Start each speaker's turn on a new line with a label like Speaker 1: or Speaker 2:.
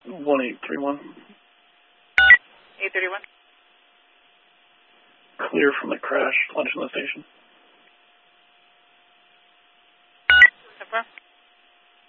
Speaker 1: 1831.
Speaker 2: 831.
Speaker 1: Clear from the crash. Lunch in the station.
Speaker 2: Confirm.